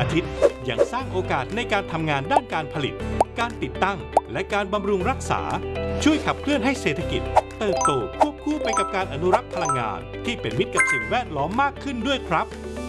อาทิตย์ยังสร้างโอกาสในการทำงานด้านการผลิตการติดตั้งและการบำรุงรักษาช่วยขับเคลื่อนให้เศรษฐกิจเติบโตควบคู่ไปกับการอนุรักษ์พลังงานที่เป็นมิตรกับสิ่งแวดล้อมมากขึ้นด้วยครับ